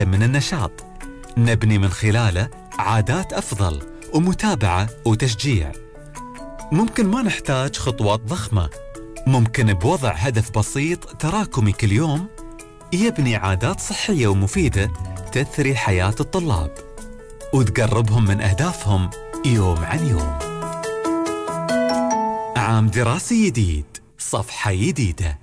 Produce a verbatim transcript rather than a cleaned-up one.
من النشاط نبني من خلاله عادات أفضل ومتابعة وتشجيع. ممكن ما نحتاج خطوات ضخمة، ممكن بوضع هدف بسيط تراكمي كل يوم يبني عادات صحية ومفيدة تثري حياة الطلاب وتقربهم من أهدافهم يوم عن يوم. عام دراسي جديد، صفحة جديدة.